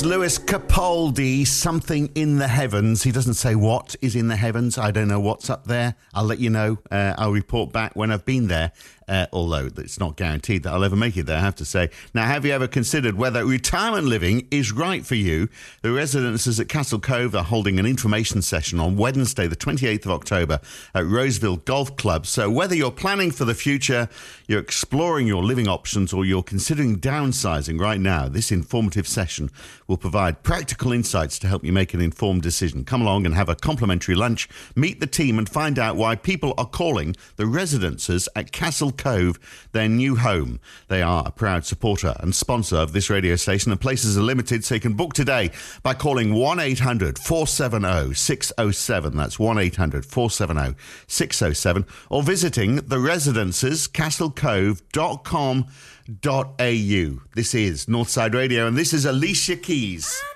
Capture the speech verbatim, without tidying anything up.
Lewis Capaldi, Something in the Heavens. He doesn't say what is in the heavens. I don't know what's up there. I'll let you know. Uh, I'll report back when I've been there, uh, although it's not guaranteed that I'll ever make it there, I have to say. Now, have you ever considered whether retirement living is right for you? The residences at Castle Cove are holding an information session on Wednesday, the twenty-eighth of October at Roseville Golf Club. So whether you're planning for the future, you're exploring your living options, or you're considering downsizing right now, this informative session will provide practical insights to help you make an informed decision. Come along and have a complimentary lunch, meet the team and find out why people are calling the residences at Castle Cove their new home. They are a proud supporter and sponsor of this radio station, and places are limited, so you can book today by calling one eight hundred four seven zero six zero seven. That's one eight hundred four seven zero six zero seven, or visiting the residences castle cove dot com dot a u. This is Northside Radio, and this is Alicia Keys.